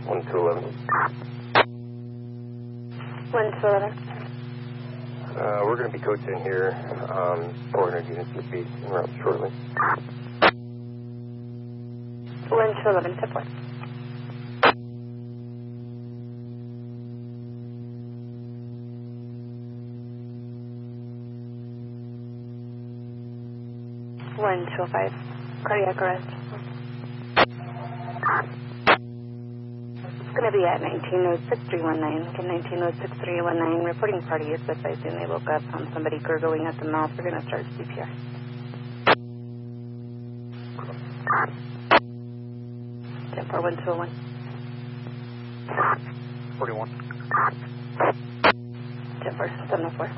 1 to 11. 1 to 11. We're going to be coaching here. 400 units to be en route shortly. 1 to 11, tip 1. One 205, cardiac arrest. It's going to be at 1906-319. Again, 1906-319. Reporting party is advising they woke up on somebody gurgling at the mouth. We're going to start CPR. 10-4-1-2-1. 41. 10-4-704.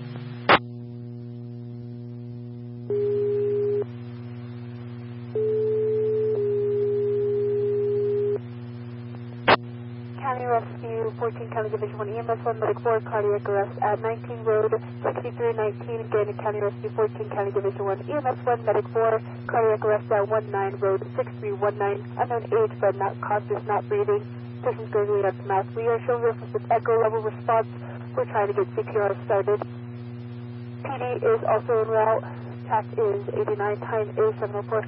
County Rescue 14 County Division 1 EMS 1 Medic 4 cardiac arrest at 19 Road 6319. Again, County Rescue 14 County Division 1 EMS 1 Medic 4 cardiac arrest at 19 Road 6319. Unknown age but not conscious, not breathing. Patient's gurgling at the mouth. We are showing reference with echo level response. We're trying to get CPR started. PD is also en route. TAC is 89. Time is 704.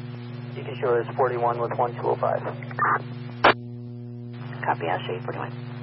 You can show us 41 with 1205. Copy, I'll show you 41.